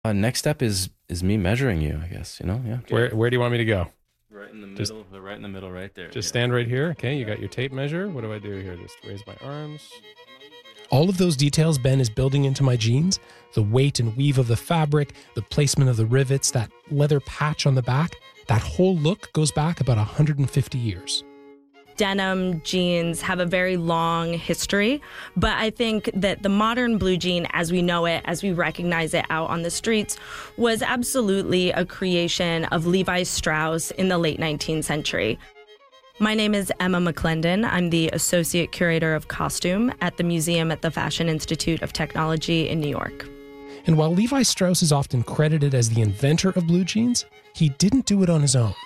Next step is me measuring you, I guess, Yeah. Where do you want me to go? Right in the middle, right in the middle, right there. Just stand right here. Okay, you got your tape measure. What do I do here? Just raise my arms. All of those details Ben is building into my jeans, the weight and weave of the fabric, the placement of the rivets, that leather patch on the back, that whole look goes back about 150 years. Denim jeans have a very long history, but I think that the modern blue jean, as we know it, as we recognize it out on the streets, was absolutely a creation of Levi Strauss in the late 19th century. My name is Emma McClendon. I'm the Associate Curator of Costume at the Museum at the Fashion Institute of Technology in New York. And while Levi Strauss is often credited as the inventor of blue jeans, he didn't do it on his own.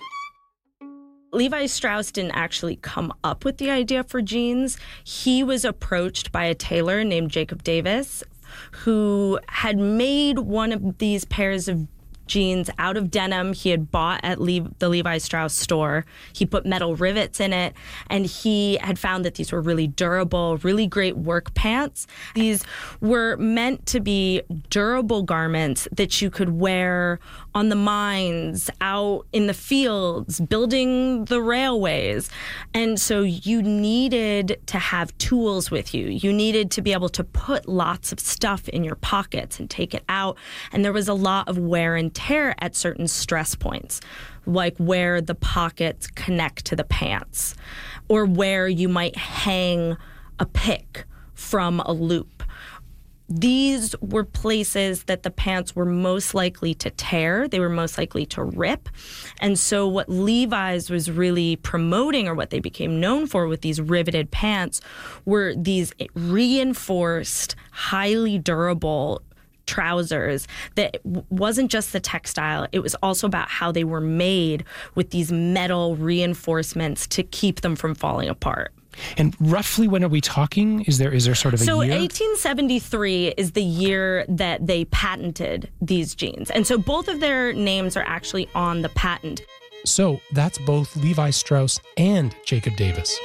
Levi Strauss didn't actually come up with the idea for jeans. He was approached by a tailor named Jacob Davis, who had made one of these pairs of jeans out of denim he had bought at the Levi Strauss store. He put metal rivets in it, and he had found that these were really durable, really great work pants. These were meant to be durable garments that you could wear on the mines, out in the fields, building the railways. And so you needed to have tools with you. You needed to be able to put lots of stuff in your pockets and take it out. And there was a lot of wear and tear at certain stress points, like where the pockets connect to the pants, or where you might hang a pick from a loop. These were places that the pants were most likely to tear. They were most likely to rip. And so what Levi's was really promoting, or what they became known for with these riveted pants, were these reinforced, highly durable trousers that wasn't just the textile. It was also about how they were made with these metal reinforcements to keep them from falling apart. And roughly when are we talking? Is there sort of a year? So 1873 is the year that they patented these jeans. And so both of their names are actually on the patent. So that's both Levi Strauss and Jacob Davis.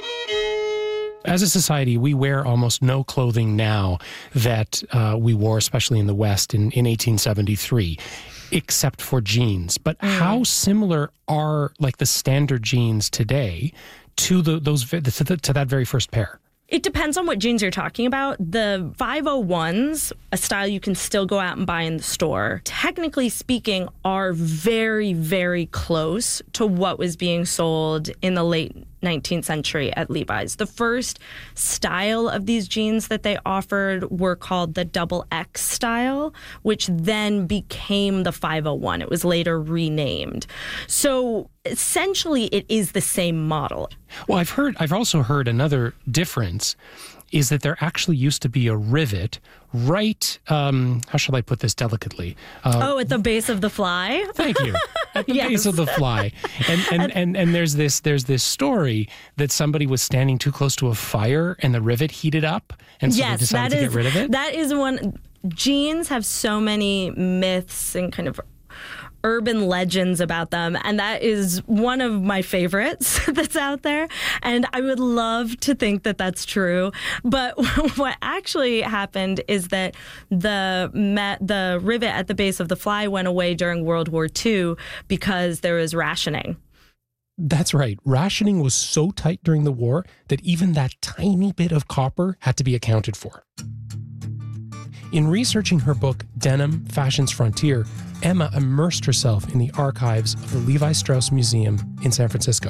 As a society, we wear almost no clothing now that we wore, especially in the West, in 1873, except for jeans. But how similar are like the standard jeans today to to that very first pair? It depends on what jeans you're talking about. The 501s, a style you can still go out and buy in the store, technically speaking, are very, very close to what was being sold in the late 19th century at Levi's. The first style of these jeans that they offered were called the double X style, which then became the 501. It was later renamed. So essentially, it is the same model. Well, I've also heard another difference is that there actually used to be a rivet right, how shall I put this delicately? At the base of the fly? Thank you. At the base of the fly. And there's this story that somebody was standing too close to a fire and the rivet heated up, and so they decided to get rid of it? That is one. Jeans have so many myths and kind of urban legends about them, and that is one of my favorites that's out there, and I would love to think that that's true. But what actually happened is that the rivet at the base of the fly went away during World War II because there was rationing. That's right. Rationing was so tight during the war that even that tiny bit of copper had to be accounted for. In researching her book, Denim, Fashion's Frontier, Emma immersed herself in the archives of the Levi Strauss Museum in San Francisco.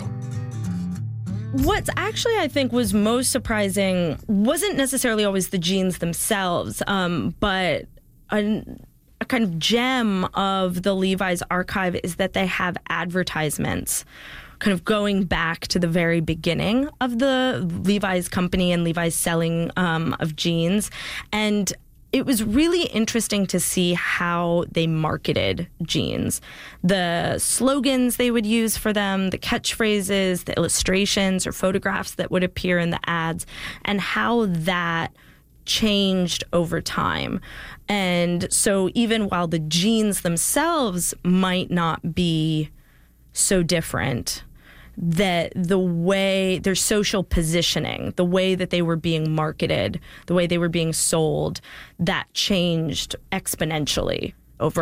What's actually, I think, was most surprising wasn't necessarily always the jeans themselves, but a kind of gem of the Levi's archive is that they have advertisements kind of going back to the very beginning of the Levi's company and Levi's selling of jeans. And it was really interesting to see how they marketed jeans. The slogans they would use for them, the catchphrases, the illustrations or photographs that would appear in the ads, and how that changed over time. And so even while the jeans themselves might not be so different, that the way their social positioning, the way that they were being marketed, the way they were being sold, that changed exponentially.